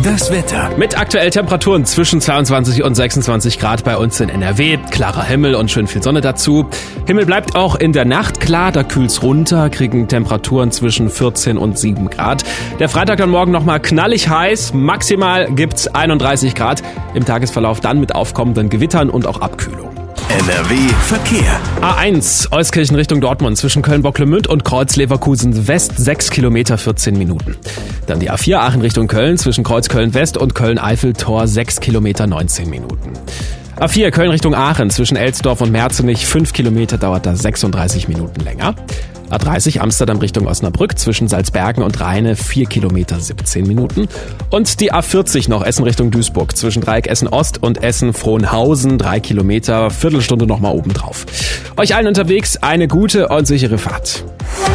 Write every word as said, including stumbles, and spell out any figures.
Das Wetter. Mit aktuell Temperaturen zwischen zweiundzwanzig und sechsundzwanzig Grad bei uns in N R W. Klarer Himmel und schön viel Sonne dazu. Himmel bleibt auch in der Nacht klar, da kühlt's runter, kriegen Temperaturen zwischen vierzehn und sieben Grad. Der Freitag dann morgen nochmal knallig heiß, maximal gibt's einunddreißig Grad. Im Tagesverlauf dann mit aufkommenden Gewittern und auch Abkühlung. N R W Verkehr. A eins, Euskirchen Richtung Dortmund zwischen Köln-Bocklemünd und Kreuz-Leverkusen West, sechs Kilometer, vierzehn Minuten. Dann die A vier Aachen Richtung Köln zwischen Kreuz-Köln-West und Köln-Eifel-Tor, sechs Kilometer, neunzehn Minuten. A vier Köln Richtung Aachen zwischen Elsdorf und Merzenich, fünf Kilometer, dauert da sechsunddreißig Minuten länger. A dreißig Amsterdam Richtung Osnabrück zwischen Salzbergen und Rheine, vier Kilometer, siebzehn Minuten. Und die A vierzig noch Essen Richtung Duisburg zwischen Dreieck Essen Ost und Essen Frohnhausen, drei Kilometer, Viertelstunde nochmal oben drauf. Euch allen unterwegs eine gute und sichere Fahrt.